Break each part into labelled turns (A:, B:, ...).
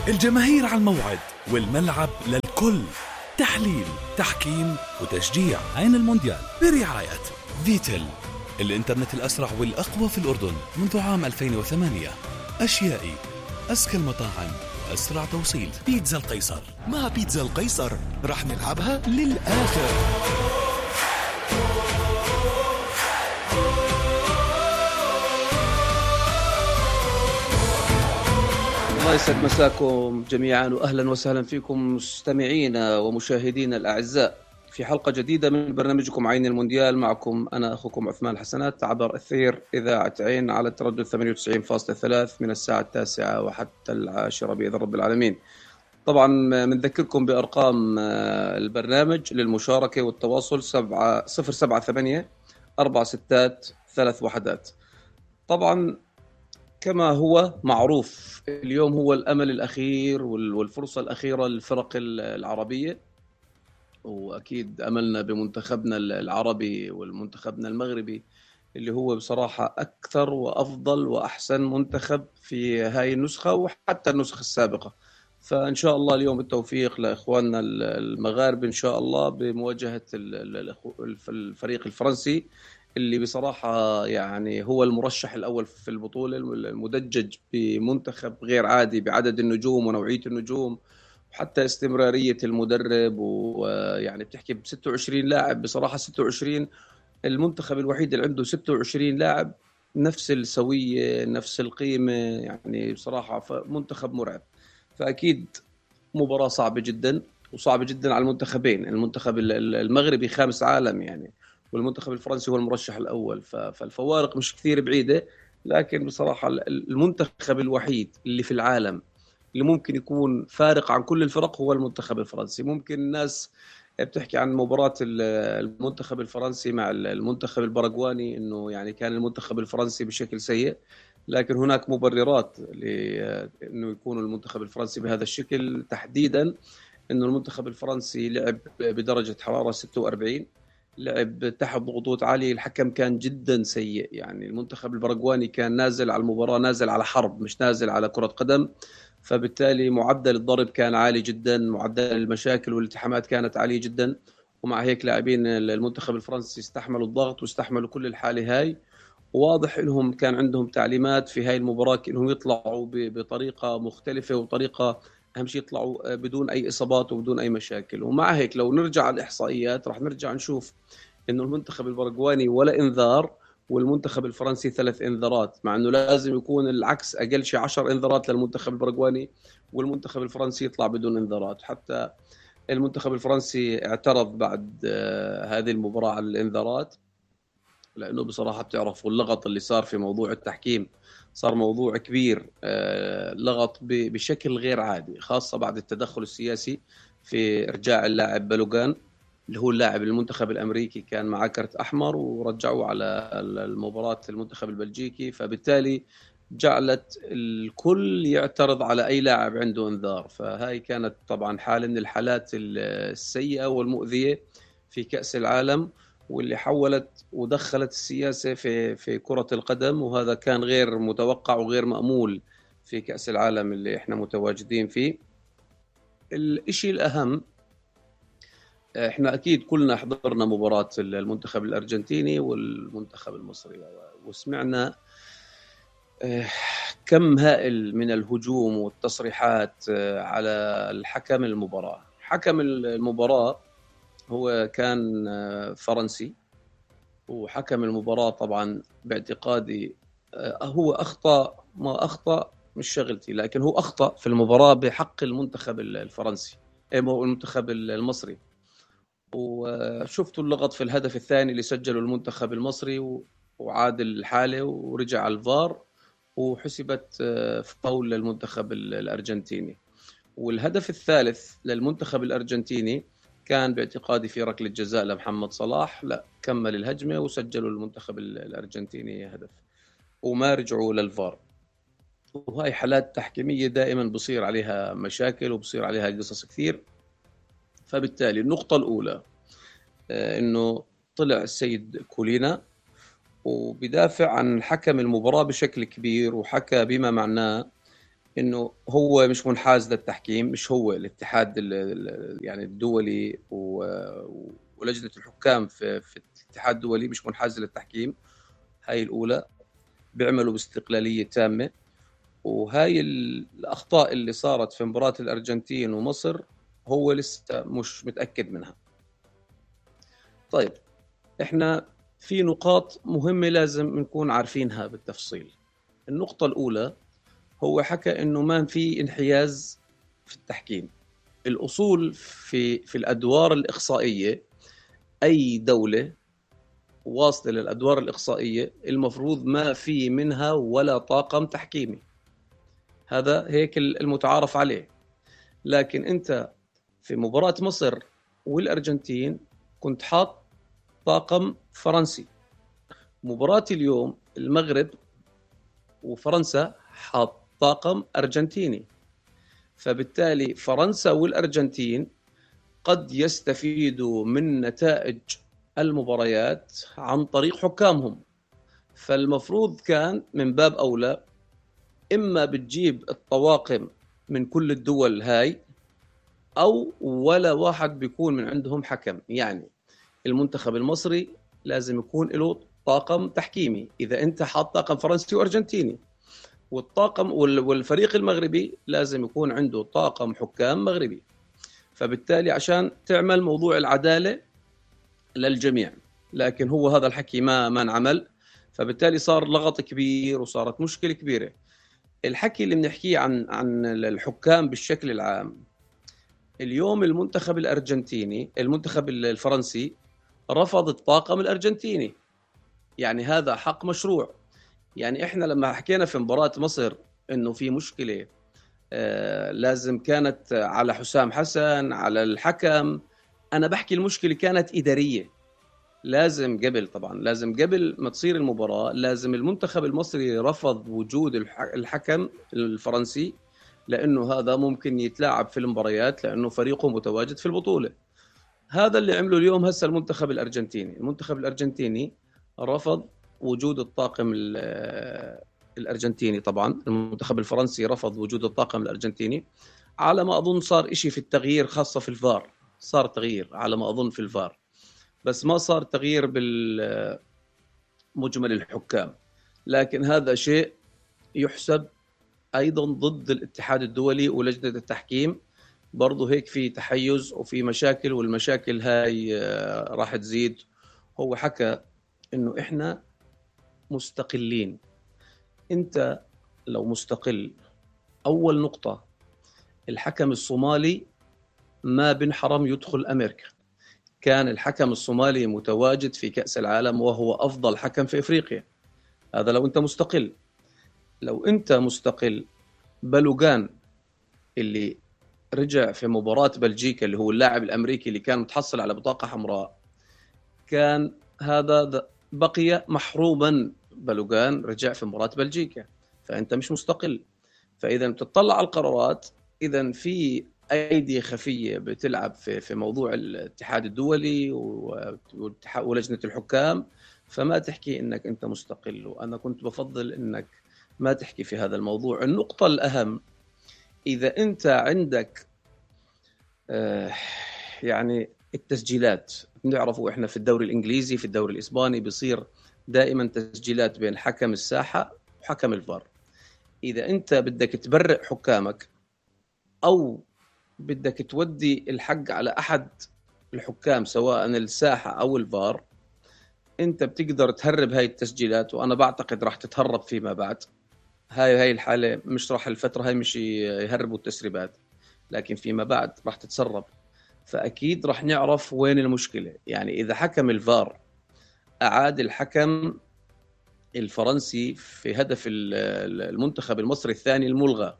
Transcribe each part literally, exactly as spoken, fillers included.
A: الجماهير على الموعد والملعب للكل. تحليل، تحكيم وتشجيع.
B: عين المونديال
A: برعاية فيتل، الإنترنت الأسرع والأقوى في الأردن منذ عام ألفين وثمانية. أشيائي، أزكى المطاعم وأسرع توصيل. بيتزا القيصر.
C: مع بيتزا القيصر رح نلعبها للآخر.
D: الله يسعد مساكم جميعا وأهلا وسهلا فيكم مستمعينا ومشاهدينا الأعزاء في حلقة جديدة من برنامجكم عين المونديال. معكم أنا أخوكم عثمان حسنات عبر أثير إذاعة عين على التردد ثمانية وتسعين فاصلة ثلاثة من الساعة التاسعة وحتى العاشرة بإذن رب العالمين. طبعا بنذكركم بأرقام البرنامج للمشاركة والتواصل سبعة صفر سبعة ثمانية أربعة ستات ثلاث وحدات. طبعا كما هو معروف اليوم هو الأمل الأخير والفرصة الأخيرة للفرق العربية، وأكيد أملنا بمنتخبنا العربي والمنتخبنا المغربي اللي هو بصراحة أكثر وأفضل وأحسن منتخب في هاي النسخة وحتى النسخة السابقة. فإن شاء الله اليوم التوفيق لإخواننا المغاربة إن شاء الله بمواجهة الفريق الفرنسي اللي بصراحة يعني هو المرشح الأول في البطولة، المدجج بمنتخب غير عادي بعدد النجوم ونوعية النجوم وحتى استمرارية المدرب، ويعني بتحكي ب ستة وعشرين لاعب بصراحة ستة وعشرين المنتخب الوحيد اللي عنده ستة وعشرين لاعب نفس السوية نفس القيمة، يعني بصراحة منتخب مرعب. فأكيد مباراة صعبة جدا وصعبة جدا على المنتخبين، المنتخب المغربي خامس عالم يعني والمنتخب الفرنسي هو المرشح الأول، فالفوارق مش كثير بعيدة، لكن بصراحة المنتخب الوحيد اللي في العالم اللي ممكن يكون فارق عن كل الفرق هو المنتخب الفرنسي. ممكن الناس بتحكي عن مباراة المنتخب الفرنسي مع المنتخب الباراغواني إنه يعني كان المنتخب الفرنسي بشكل سيء، لكن هناك مبررات لأنه يكون المنتخب الفرنسي بهذا الشكل، تحديدا إنه المنتخب الفرنسي لعب بدرجة حرارة ستة وأربعين، لعب تحت ضغوطات عالية، الحكم كان جدا سيء، يعني المنتخب الباراغواني كان نازل على المباراة نازل على حرب مش نازل على كرة قدم، فبالتالي معدل الضرب كان عالي جدا، معدل المشاكل والالتحامات كانت عالية جدا، ومع هيك لاعبين المنتخب الفرنسي استحملوا الضغط واستحملوا كل الحالة هاي. واضح انهم كان عندهم تعليمات في هاي المباراة انهم يطلعوا بطريقة مختلفة وطريقة اهم شيء يطلعوا بدون اي اصابات وبدون اي مشاكل. ومع هيك لو نرجع على الاحصائيات راح نرجع نشوف انه المنتخب الباراغواني ولا انذار والمنتخب الفرنسي ثلاث انذارات، مع انه لازم يكون العكس، اقل شيء عشر انذارات للمنتخب الباراغواني والمنتخب الفرنسي يطلع بدون انذارات. حتى المنتخب الفرنسي اعترض بعد هذه المباراة على الانذارات، لانه بصراحة بتعرفوا اللغط اللي صار في موضوع التحكيم صار موضوع كبير، لغط بشكل غير عادي، خاصة بعد التدخل السياسي في إرجاع اللاعب بلوغان اللي هو اللاعب المنتخب الأمريكي، كان معاه كرت أحمر ورجعوه على المباراة المنتخب البلجيكي، فبالتالي جعلت الكل يعترض على أي لاعب عنده انذار. فهاي كانت طبعا حالة من الحالات السيئة والمؤذية في كأس العالم، واللي حولت ودخلت السياسة في في كرة القدم، وهذا كان غير متوقع وغير مأمول في كأس العالم اللي احنا متواجدين فيه. الاشي الأهم، احنا اكيد كلنا حضرنا مباراة المنتخب الأرجنتيني والمنتخب المصري وسمعنا كم هائل من الهجوم والتصريحات على الحكم المباراة. حكم المباراة هو كان فرنسي، وحكم المباراة طبعا باعتقادي هو أخطأ ما أخطأ مش شغلتي، لكن هو أخطأ في المباراة بحق المنتخب الفرنسي المنتخب المصري. وشفتوا اللغط في الهدف الثاني اللي سجله المنتخب المصري وعاد الحالة ورجع على الفار وحسبت فاول للمنتخب الأرجنتيني. والهدف الثالث للمنتخب الأرجنتيني كان باعتقادي في ركلة جزاء لمحمد صلاح، لا كمل الهجمة وسجلوا المنتخب الأرجنتيني هدف وما رجعوا للفار. وهاي حالات تحكيمية دائما بصير عليها مشاكل وبصير عليها قصص كثير. فبالتالي النقطة الأولى إنه طلع السيد كولينا وبدافع عن حكم المباراة بشكل كبير، وحكى بما معناه انه هو مش منحاز للتحكيم، مش هو الاتحاد يعني الدولي ولجنه الحكام في في الاتحاد الدولي مش منحاز للتحكيم. هاي الاولى، بيعملوا باستقلاليه تامه. وهاي الاخطاء اللي صارت في مباراه الارجنتين ومصر هو لسه مش متاكد منها. طيب، احنا في نقاط مهمه لازم نكون عارفينها بالتفصيل. النقطه الاولى، هو حكى انه ما في انحياز في التحكيم. الاصول في في الادوار الاقصائيه، اي دوله واصله للادوار الاقصائيه المفروض ما في منها ولا طاقم تحكيمي. هذا هيك المتعارف عليه. لكن انت في مباراه مصر والارجنتين كنت حاط طاقم فرنسي. مباراه اليوم المغرب وفرنسا حاط طاقم ارجنتيني. فبالتالي فرنسا والأرجنتين قد يستفيدوا من نتائج المباريات عن طريق حكامهم. فالمفروض كان من باب أولى إما بتجيب الطواقم من كل الدول هاي، أو ولا واحد بيكون من عندهم حكم. يعني المنتخب المصري لازم يكون له طاقم تحكيمي إذا أنت حاط طاقم فرنسي وأرجنتيني، والطاقم والفريق المغربي لازم يكون عنده طاقم حكام مغربي. فبالتالي عشان تعمل موضوع العدالة للجميع، لكن هو هذا الحكي ما ما انعمل. فبالتالي صار لغط كبير وصارت مشكلة كبيرة. الحكي اللي بنحكيه عن عن الحكام بالشكل العام، اليوم المنتخب الأرجنتيني المنتخب الفرنسي رفض الطاقم الأرجنتيني. يعني هذا حق مشروع. يعني احنا لما حكينا في مباراة مصر انه في مشكلة آه لازم كانت على حسام حسن على الحكم، انا بحكي المشكلة كانت إدارية. لازم قبل طبعا لازم قبل ما تصير المباراة لازم المنتخب المصري رفض وجود الحكم الفرنسي، لانه هذا ممكن يتلاعب في المباريات لانه فريقه متواجد في البطولة. هذا اللي عمله اليوم هسه المنتخب الأرجنتيني. المنتخب الأرجنتيني رفض وجود الطاقم الأرجنتيني. طبعا المنتخب الفرنسي رفض وجود الطاقم الأرجنتيني. على ما أظن صار إشي في التغيير، خاصة في الفار. صار تغيير على ما أظن في الفار، بس ما صار تغيير بالمجمل الحكام. لكن هذا شيء يحسب أيضا ضد الاتحاد الدولي ولجنة التحكيم. برضو هيك في تحيز وفي مشاكل، والمشاكل هاي راح تزيد. هو حكى إنه إحنا مستقلين. أنت لو مستقل، أول نقطة، الحكم الصومالي ما بنحرم يدخل أمريكا. كان الحكم الصومالي متواجد في كأس العالم وهو أفضل حكم في إفريقيا. هذا لو أنت مستقل. لو أنت مستقل، بلوغان اللي رجع في مباراة بلجيكا اللي هو اللاعب الأمريكي اللي كان متحصل على بطاقة حمراء، كان هذا بقي محروما. بلوغان رجع في مباراة بلجيكا، فأنت مش مستقل. فإذا بتطلع على القرارات، إذا في أيدي خفية بتلعب في في موضوع الاتحاد الدولي ولجنة الحكام، فما تحكي إنك أنت مستقل. وأنا كنت بفضل إنك ما تحكي في هذا الموضوع. النقطة الأهم، إذا أنت عندك آه يعني التسجيلات، نعرفوا إحنا في الدوري الإنجليزي في الدوري الإسباني بيصير دائما تسجيلات بين حكم الساحة وحكم الفار. إذا أنت بدك تبرئ حكامك أو بدك تودي الحق على أحد الحكام سواء الساحة أو الفار، أنت بتقدر تهرب هاي التسجيلات. وأنا بعتقد راح تتهرب فيما بعد. هاي هاي الحالة مش راح الفترة هاي مش يهربوا التسريبات، لكن فيما بعد راح تتسرب. فأكيد راح نعرف وين المشكلة. يعني إذا حكم الفار أعاد الحكم الفرنسي في هدف المنتخب المصري الثاني الملغى،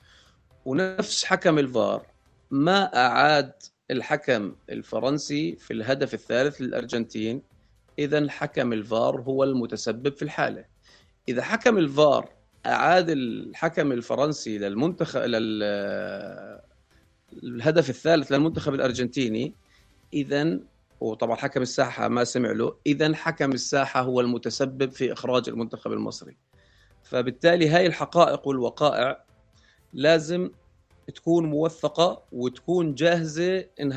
D: ونفس حكم الفار ما أعاد الحكم الفرنسي في الهدف الثالث للأرجنتين، إذن حكم الفار هو المتسبب في الحالة. إذا حكم الفار أعاد الحكم الفرنسي للمنتخب للهدف الثالث للمنتخب الأرجنتيني، إذن وطبعا حكم الساحة ما سمع له، إذن حكم الساحة هو المتسبب في إخراج المنتخب المصري. فبالتالي هاي الحقائق والوقائع لازم تكون موثقة وتكون جاهزة إنها